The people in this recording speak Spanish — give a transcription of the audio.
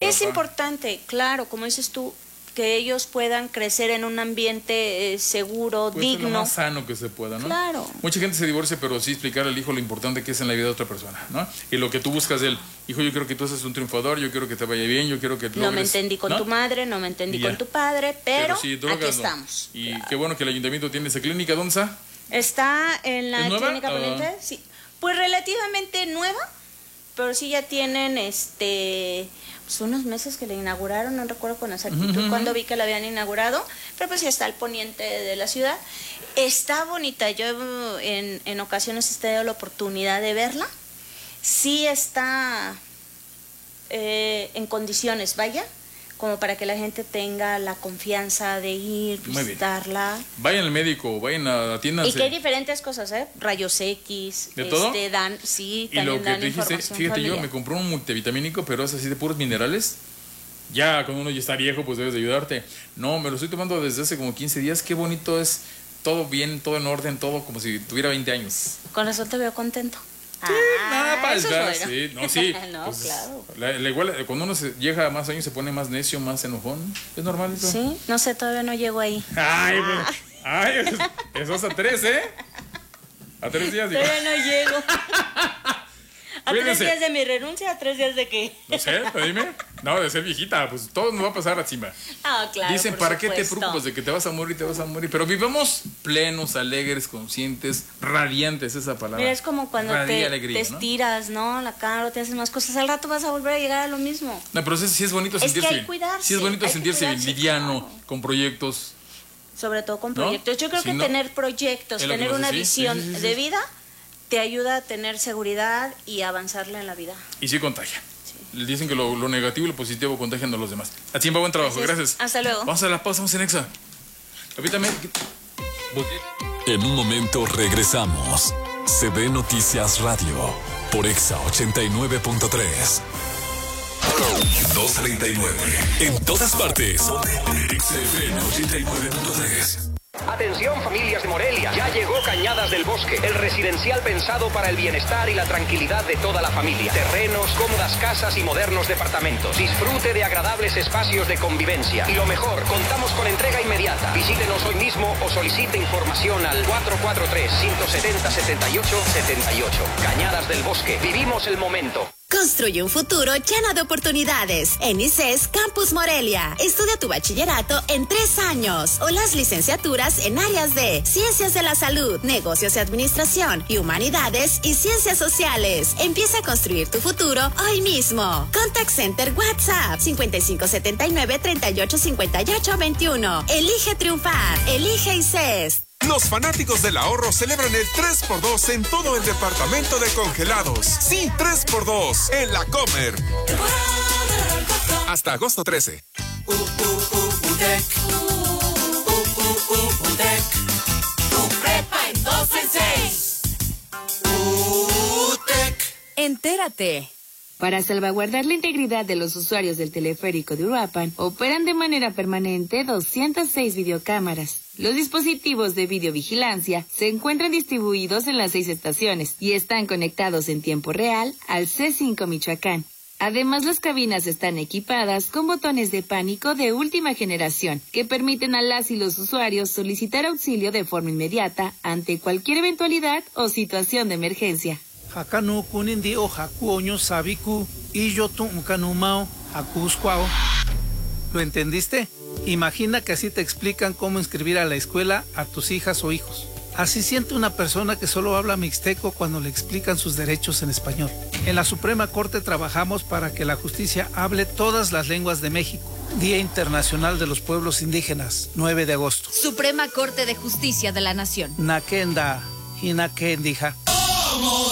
Es importante, claro, como dices tú, que ellos puedan crecer en un ambiente seguro, pues digno. Lo más sano que se pueda, ¿no? Claro. Mucha gente se divorcia, pero sí explicarle al hijo lo importante que es en la vida de otra persona, ¿no? Y lo que tú buscas de él. Hijo, yo quiero que tú seas un triunfador, yo quiero que te vaya bien, yo quiero que logres, no me entendí con tu madre, no me entendí con tu padre, pero sí, aquí estamos. Y claro. Qué bueno que el ayuntamiento tiene esa clínica. ¿Dónde está? Está en la clínica Poniente, sí. Pues relativamente nueva, pero sí ya tienen pues unos meses que la inauguraron, no recuerdo con exactitud cuando vi que la habían inaugurado, pero pues ya está al poniente de la ciudad. Está bonita, yo en ocasiones he tenido la oportunidad de verla. Sí está en condiciones, vaya, como para que la gente tenga la confianza de ir, visitarla. Vayan al médico, vayan a atiéndanse. Y que hay diferentes cosas, rayos X. ¿De todo? Sí, y también lo que dan te dijiste, fíjate, familiar. yo me compré un multivitamínico, pero es así de puros minerales. Ya cuando uno ya está viejo, pues debes de ayudarte. No, me lo estoy tomando desde hace como 15 días. Qué bonito es. Todo bien, todo en orden, todo como si tuviera 20 años. Con razón te veo contento. Sí, nada para eso estar, es bueno. sí, no, sí. No, pues, claro. Igual, cuando uno llega a más años se pone más necio, más enojón. Es normal eso. Sí, no sé, todavía no llego ahí. Ay, eso es a 3, ¿eh? A 3 días. Digo. Todavía no llego. ¿A Cuídense. 3 días de mi renuncia? ¿A 3 días de qué? No sé, pero dime. No, de ser viejita, pues todo nos va a pasar encima. Ah, claro. Dicen, ¿para qué te preocupas de que te vas a morir, te vas a morir? Pero vivamos plenos, alegres, conscientes, radiantes, esa palabra. Mira, es como cuando te estiras, ¿no? La cara, te haces más cosas. Al rato vas a volver a llegar a lo mismo. No, pero sí es bonito sentirse que hay bien. cuidarse, Sí es bonito hay sentirse bien, liviano, claro. Con proyectos. Sobre todo con proyectos. Yo creo que tener proyectos, tener una visión de vida, te ayuda a tener seguridad y avanzarla en la vida. Y sí contagia. Sí. Dicen que lo negativo y lo positivo contagian a los demás. A tiempo, buen trabajo. Gracias. Hasta luego. Vamos a la pausa, vamos en Exa. Repítame. En un momento regresamos. CB Noticias Radio por Exa 89.3. 239. En todas partes. XFM 89.3. Atención familias de Morelia, ya llegó Cañadas del Bosque, el residencial pensado para el bienestar y la tranquilidad de toda la familia. Terrenos, cómodas casas y modernos departamentos. Disfrute de agradables espacios de convivencia. Y lo mejor, contamos con entrega inmediata. Visítenos hoy mismo o solicite información al 443-170-7878. Cañadas del Bosque, vivimos el momento. Construye un futuro lleno de oportunidades. En ICES Campus Morelia. Estudia tu bachillerato en 3 años o las licenciaturas en áreas de Ciencias de la Salud, Negocios y Administración y Humanidades y Ciencias Sociales. Empieza a construir tu futuro hoy mismo. Contact Center WhatsApp 5579-385821. Elige triunfar. Elige ICES. Los fanáticos del ahorro celebran el 3x2 en todo el departamento de congelados. Sí, 3x2 en La Comer. Hasta agosto 13. Tu prepa en 2 en 6. Entérate. Para salvaguardar la integridad de los usuarios del teleférico de Uruapan, operan de manera permanente 206 videocámaras. Los dispositivos de videovigilancia se encuentran distribuidos en las 6 estaciones y están conectados en tiempo real al C5 Michoacán. Además, las cabinas están equipadas con botones de pánico de última generación que permiten a las y los usuarios solicitar auxilio de forma inmediata ante cualquier eventualidad o situación de emergencia. Hakanu kunindi o haku oño sabiku y yo tu kanumao hakusquao. ¿Lo entendiste? Imagina que así te explican cómo inscribir a la escuela a tus hijas o hijos. Así siente una persona que solo habla mixteco cuando le explican sus derechos en español. En la Suprema Corte trabajamos para que la justicia hable todas las lenguas de México. Día Internacional de los Pueblos Indígenas, 9 de agosto. Suprema Corte de Justicia de la Nación. Nakenda, Hinakendija.